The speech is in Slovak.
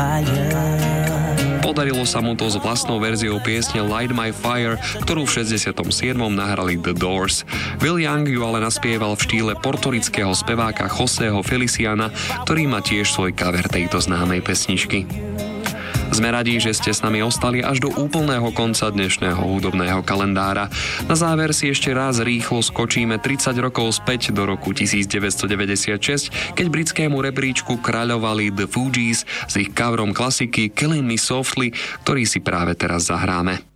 Podarilo sa mu to s vlastnou verziou piesne Light My Fire, ktorú v 67. nahrali The Doors. Will Young ju ale naspieval v štýle portorického speváka Joseho Feliciana, ktorý má tiež svoj cover tejto známej pesničky. Sme radi, že ste s nami ostali až do úplného konca dnešného hudobného kalendára. Na záver si ešte raz rýchlo skočíme 30 rokov späť do roku 1996, keď britskému rebríčku kráľovali The Fugees s ich coverom klasiky Killing Me Softly, ktorý si práve teraz zahráme.